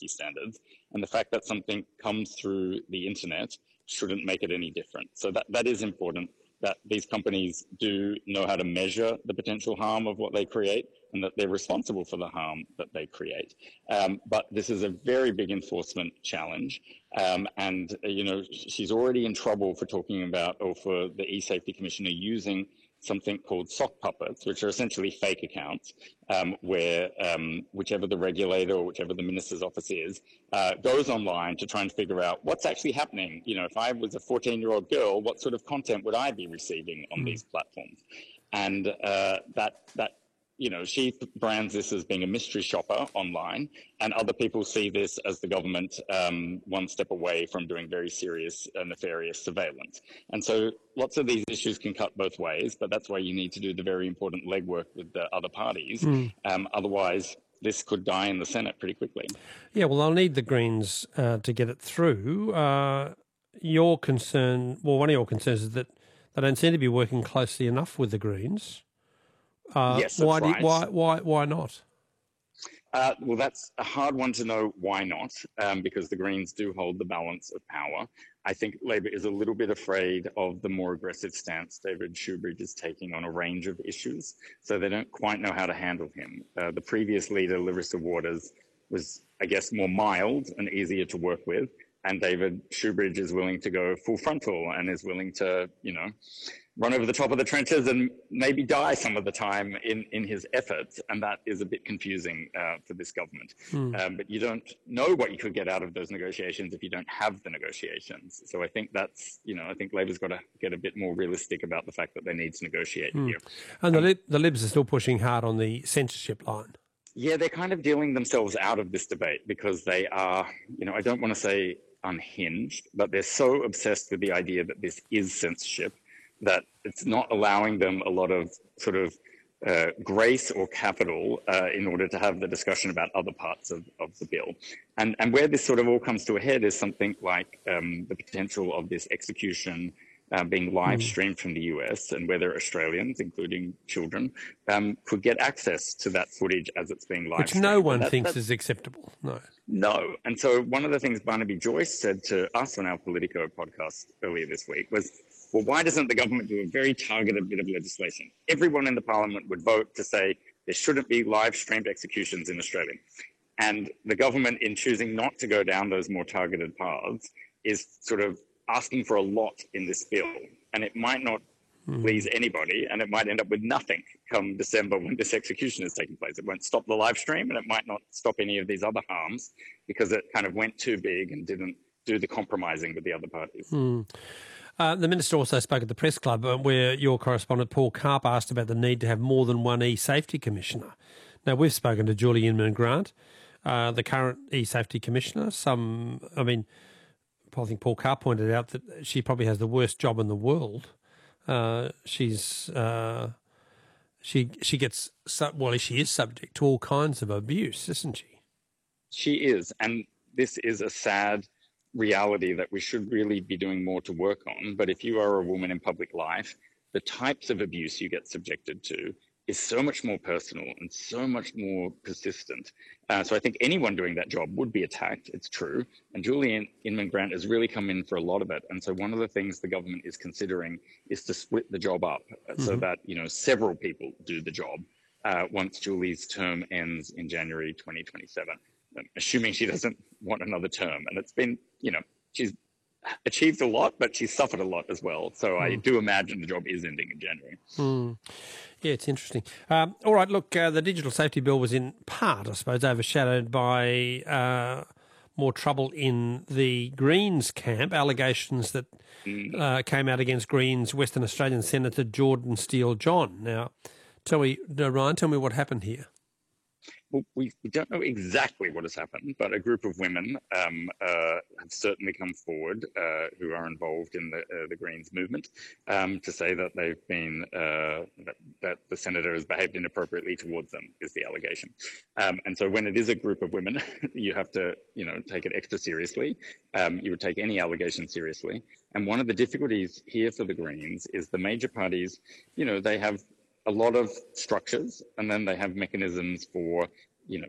safety standards. And the fact that something comes through the internet shouldn't make it any different. So that is important, that these companies do know how to measure the potential harm of what they create and that they're responsible for the harm that they create. But this is a very big enforcement challenge. And, she's already in trouble for talking about, or for the e-safety commissioner using something called sock puppets, which are essentially fake accounts, where whichever the regulator or whichever the minister's office is, goes online to try and figure out what's actually happening. If I was a 14-year-old girl, what sort of content would I be receiving on these platforms? And she brands this as being a mystery shopper online, and other people see this as the government one step away from doing very serious nefarious surveillance. And so lots of these issues can cut both ways, but that's why you need to do the very important legwork with the other parties. Otherwise, this could die in the Senate pretty quickly. Yeah, well, they'll need the Greens to get it through. Your concern, well, one of your concerns is that they don't seem to be working closely enough with the Greens. Yes, that's right. Why not? Well, that's a hard one to know why not, because the Greens do hold the balance of power. I think Labor is a little bit afraid of the more aggressive stance David Shoebridge is taking on a range of issues, so they don't quite know how to handle him. The previous leader, Larissa Waters, was, I guess, more mild and easier to work with, and David Shoebridge is willing to go full frontal and is willing to, run over the top of the trenches and maybe die some of the time in his efforts. And that is a bit confusing for this government. But you don't know what you could get out of those negotiations if you don't have the negotiations. So I think that's, I think Labor's got to get a bit more realistic about the fact that they need to negotiate here. And the Libs are still pushing hard on the censorship line. Yeah, they're kind of dealing themselves out of this debate because they are, I don't want to say unhinged, but they're so obsessed with the idea that this is censorship that it's not allowing them a lot of sort of grace or capital in order to have the discussion about other parts of the bill. And where this sort of all comes to a head is something like the potential of this execution being live streamed from the US, and whether Australians, including children, could get access to that footage as it's being live streamed. Which no one thinks is acceptable, no. No. And so one of the things Barnaby Joyce said to us on our Politico podcast earlier this week was, well, why doesn't the government do a very targeted bit of legislation? Everyone in the parliament would vote to say there shouldn't be live streamed executions in Australia. And the government, in choosing not to go down those more targeted paths, is sort of asking for a lot in this bill. And it might not please anybody, and it might end up with nothing come December when this execution is taking place. It won't stop the live stream, and it might not stop any of these other harms because it kind of went too big and didn't do the compromising with the other parties. The Minister also spoke at the Press Club where your correspondent Paul Karp asked about the need to have more than one e-safety commissioner. Now, we've spoken to Julie Inman-Grant, the current e-safety commissioner. I think Paul Karp pointed out that she probably has the worst job in the world. She is subject to all kinds of abuse, isn't she? She is, and this is a sad reality that we should really be doing more to work on. But if you are a woman in public life, the types of abuse you get subjected to is so much more personal and so much more persistent. So I think anyone doing that job would be attacked, it's true. And Julie Inman-Grant has really come in for a lot of it. And so one of the things the government is considering is to split the job up so that, several people do the job once Julie's term ends in January 2027. Assuming she doesn't want another term. And it's been, she's achieved a lot, but she's suffered a lot as well. So I do imagine the job is ending in January. Yeah, it's interesting. All right, look, the digital safety bill was in part, I suppose, overshadowed by more trouble in the Greens camp, allegations that came out against Greens Western Australian Senator Jordan Steele-John. Now, Ryan, tell me what happened here. Well, we don't know exactly what has happened, but a group of women have certainly come forward who are involved in the Greens movement to say that they've been that the senator has behaved inappropriately towards them is the allegation. And so when it is a group of women, you have to take it extra seriously. You would take any allegation seriously. And one of the difficulties here for the Greens is the major parties, they have a lot of structures, and then they have mechanisms for,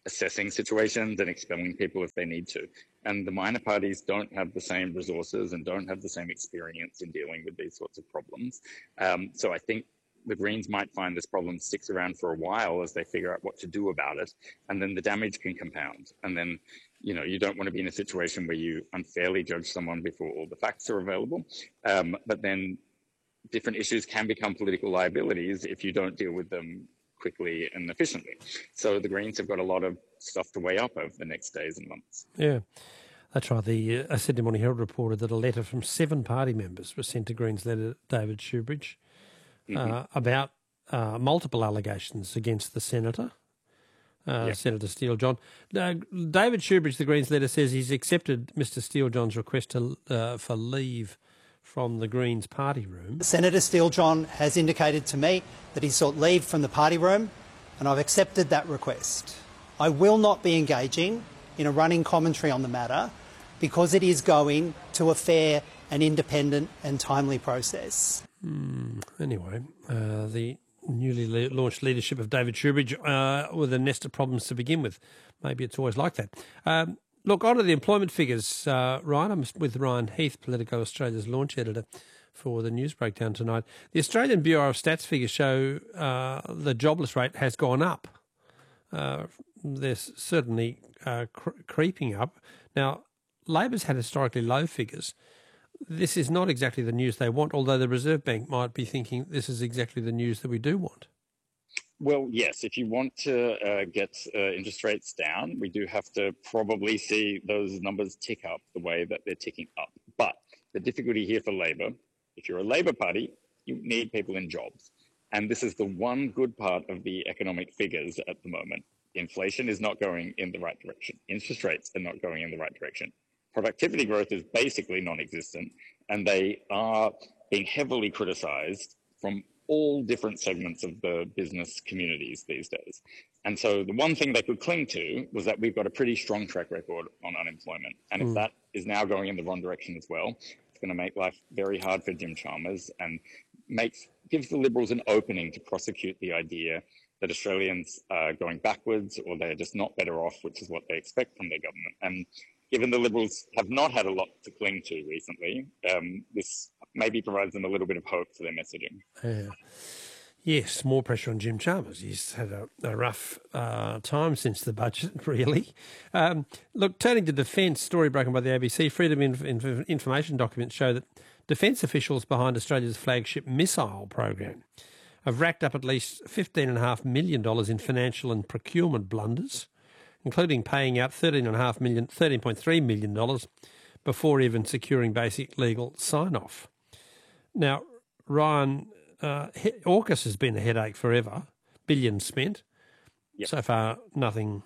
assessing situations and expelling people if they need to. And the minor parties don't have the same resources and don't have the same experience in dealing with these sorts of problems. So I think the Greens might find this problem sticks around for a while as they figure out what to do about it, and then the damage can compound. And then, you don't want to be in a situation where you unfairly judge someone before all the facts are available. But then different issues can become political liabilities if you don't deal with them quickly and efficiently. So the Greens have got a lot of stuff to weigh up over the next days and months. Yeah. That's right. The Sydney Morning Herald reported that a letter from 7 party members was sent to Greens leader David Shoebridge about multiple allegations against the senator, Senator Steele-John. David Shoebridge, the Greens leader, says he's accepted Mr Steele-John's request for leave from the Greens party room. Senator Steele-John has indicated to me that he sought leave from the party room, and I've accepted that request. I will not be engaging in a running commentary on the matter because it is going to a fair and independent and timely process. Anyway, the newly launched leadership of David Shoebridge with a nest of problems to begin with. Maybe it's always like that. Look, on to the employment figures, Ryan. I'm with Ryan Heath, Politico Australia's launch editor, for the news breakdown tonight. The Australian Bureau of Stats figures show the jobless rate has gone up. They're certainly creeping up. Now, Labor's had historically low figures. This is not exactly the news they want, although the Reserve Bank might be thinking this is exactly the news that we do want. Well, yes, if you want to get interest rates down, we do have to probably see those numbers tick up the way that they're ticking up. But the difficulty here for Labor, if you're a Labor Party, you need people in jobs. And this is the one good part of the economic figures at the moment. Inflation is not going in the right direction. Interest rates are not going in the right direction. Productivity growth is basically non-existent, and they are being heavily criticised from all different segments of the business communities these days. And so the one thing they could cling to was that we've got a pretty strong track record on unemployment. And if that is now going in the wrong direction as well, it's going to make life very hard for Jim Chalmers and gives the Liberals an opening to prosecute the idea that Australians are going backwards or they're just not better off, which is what they expect from their government. And given the Liberals have not had a lot to cling to recently, this maybe provides them a little bit of hope for their messaging. Yes, more pressure on Jim Chalmers. He's had a rough time since the budget, really. Look, turning to defence, story broken by the ABC, Freedom Information documents show that defence officials behind Australia's flagship missile program have racked up at least $15.5 million in financial and procurement blunders, including paying out $13.3 million before even securing basic legal sign-off. Now, Ryan, AUKUS has been a headache forever, billions spent. Yep. So far, nothing.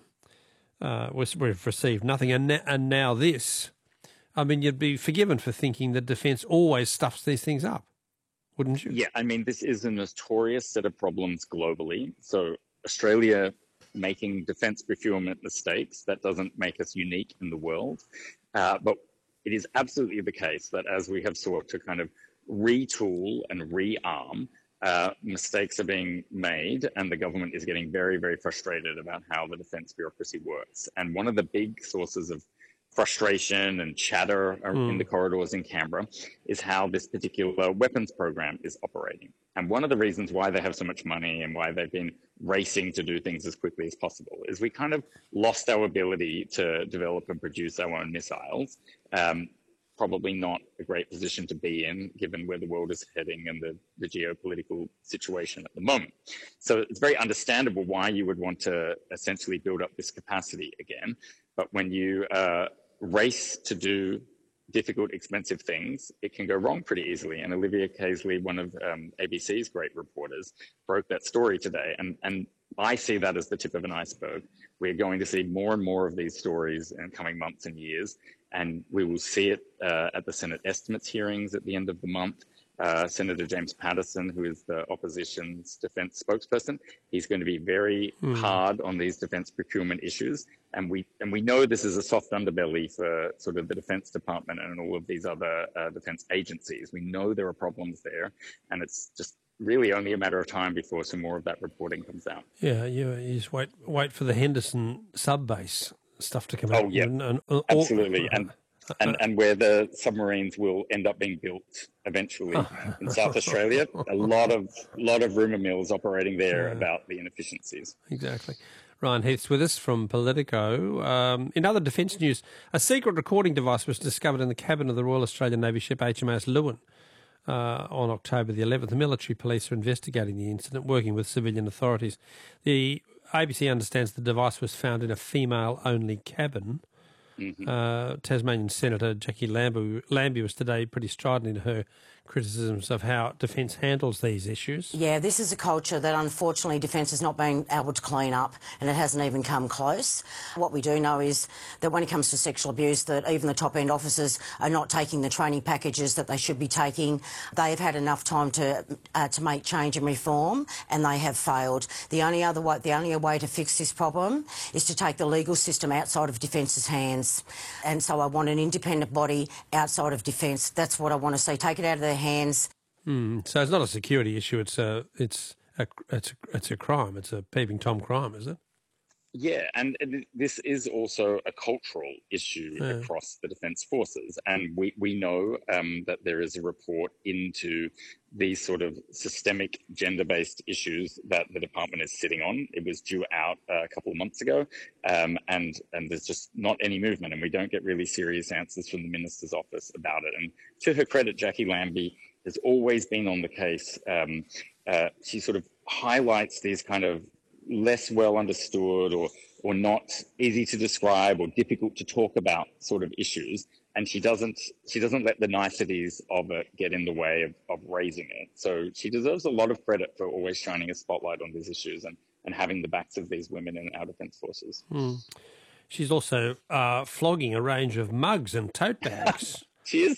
We've received nothing, and now this. I mean, you'd be forgiven for thinking that defence always stuffs these things up, wouldn't you? Yeah, I mean, this is a notorious set of problems globally. So Australia making defence procurement mistakes, that doesn't make us unique in the world. But it is absolutely the case that as we have sought to kind of retool and rearm, mistakes are being made, and the government is getting very, very frustrated about how the defence bureaucracy works. And one of the big sources of frustration and chatter in the corridors in Canberra is how this particular weapons program is operating. And one of the reasons why they have so much money and why they've been racing to do things as quickly as possible is we kind of lost our ability to develop and produce our own missiles. Probably not a great position to be in, given where the world is heading and the geopolitical situation at the moment. So it's very understandable why you would want to essentially build up this capacity again. But when you race to do difficult, expensive things, it can go wrong pretty easily. And Olivia Caisley, one of ABC's great reporters, broke that story today. And I see that as the tip of an iceberg. We're going to see more and more of these stories in coming months and years. And we will see it at the Senate estimates hearings at the end of the month. Senator James Paterson, who is the opposition's defence spokesperson, he's going to be very hard on these defence procurement issues. And we know this is a soft underbelly for sort of the Defence Department and all of these other defence agencies. We know there are problems there, and it's just really only a matter of time before some more of that reporting comes out. Yeah, you just wait for the Henderson sub-base stuff to come out. Oh, yeah, absolutely. And where the submarines will end up being built eventually in South Australia. A lot of rumour mills operating there about the inefficiencies. Exactly. Ryan Heath's with us from Politico. In other defence news, a secret recording device was discovered in the cabin of the Royal Australian Navy ship HMAS Lewin on October the 11th. The military police are investigating the incident, working with civilian authorities. The ABC understands the device was found in a female-only cabin. Mm-hmm. Tasmanian Senator Jackie Lambie was today pretty strident in her criticisms of how Defence handles these issues. Yeah, this is a culture that unfortunately Defence has not been able to clean up, and it hasn't even come close. What we do know is that when it comes to sexual abuse, that even the top-end officers are not taking the training packages that they should be taking. They've had enough time to make change and reform, and they have failed. The only way to fix this problem is to take the legal system outside of Defence's hands. And so I want an independent body outside of Defence. That's what I want to see. Take it out of their hands. So it's not a security issue. It's a crime. It's a peeping Tom crime, is it? Yeah, and this is also a cultural issue across the Defence Forces. And we know that there is a report into these sort of systemic gender-based issues that the department is sitting on. It was due out a couple of months ago, and there's just not any movement, and we don't get really serious answers from the Minister's office about it. And to her credit, Jackie Lambie has always been on the case. She sort of highlights these kind of less well understood or not easy to describe or difficult to talk about sort of issues, and she doesn't let the niceties of it get in the way of raising it. So she deserves a lot of credit for always shining a spotlight on these issues and having the backs of these women in our defence forces. She's also flogging a range of mugs and tote bags. She is.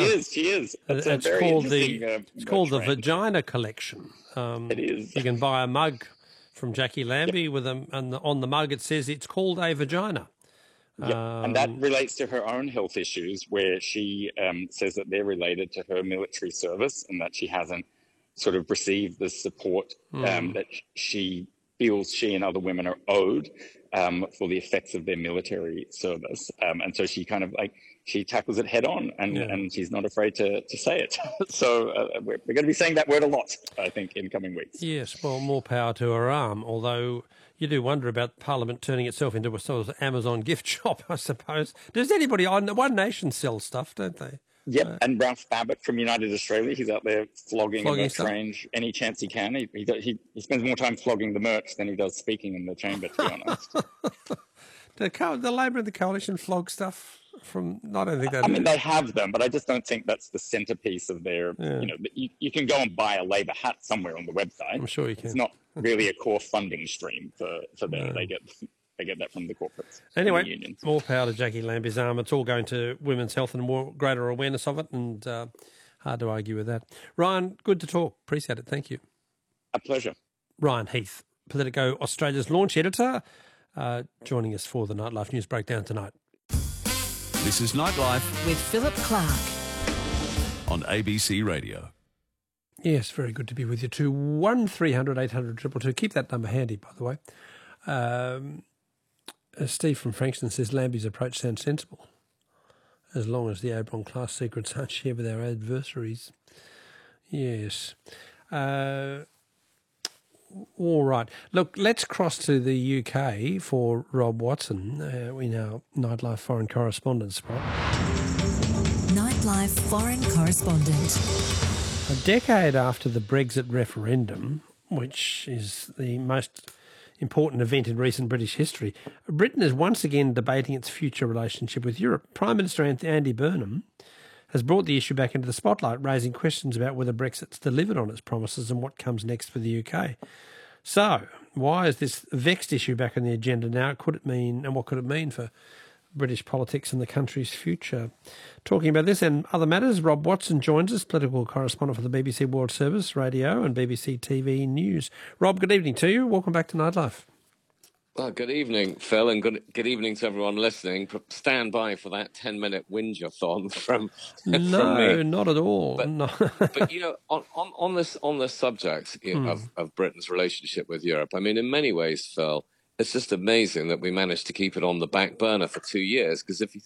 It's called the Vagina Collection. It is. You can buy a mug from Jackie Lambie and on the mug it says it's called a vagina. And that relates to her own health issues, where she says that they're related to her military service and that she hasn't sort of received the support that she feels she and other women are owed for the effects of their military service. And so she kind of she tackles it head on and she's not afraid to say it. So we're going to be saying that word a lot, I think, in coming weeks. Yes, well, more power to her arm, although you do wonder about Parliament turning itself into a sort of Amazon gift shop, I suppose. Does anybody on One Nation sell stuff, don't they? Yep, and Ralph Babbitt from United Australia, he's out there flogging the merch range any chance he can. He spends more time flogging the merch than he does speaking in the chamber, to be honest. The Labor and the Coalition flog stuff from, I don't think they do. I mean, they have them, but I just don't think that's the centrepiece of their, you can go and buy a Labor hat somewhere on the website. I'm sure you can. It's not really a core funding stream for them. They get that from the corporates. Anyway, more power to Jackie Lambie's arm. It's all going to women's health and more greater awareness of it, and hard to argue with that. Ryan, good to talk. Appreciate it. Thank you. A pleasure. Ryan Heath, Politico Australia's launch editor, joining us for the Nightlife News Breakdown tonight. This is Nightlife With Philip Clark on ABC Radio. Yes, very good to be with you too. 1300 800 222. Keep that number handy, by the way. Steve from Frankston says Lambie's approach sounds sensible, as long as the Oberon class secrets aren't shared with our adversaries. Yes. All right. Look, let's cross to the UK for Rob Watson in our Nightlife Foreign Correspondent spot. Nightlife Foreign Correspondent. A decade after the Brexit referendum, which is the most important event in recent British history, Britain is once again debating its future relationship with Europe. Prime Minister Andy Burnham has brought the issue back into the spotlight, raising questions about whether Brexit's delivered on its promises and what comes next for the UK. So, why is this vexed issue back on the agenda now? What could it mean for British politics and the country's future? Talking about this and other matters, Rob Watson joins us, political correspondent for the BBC World Service Radio and BBC TV News. Rob, good evening to you. Welcome back to Nightlife. Well, good evening, Phil, and good evening to everyone listening. Stand by for that 10-minute whinge-a-thon from me. No, not at all. But, no. but on this subject of Britain's relationship with Europe, I mean, in many ways, Phil, it's just amazing that we managed to keep it on the back burner for 2 years. Because if you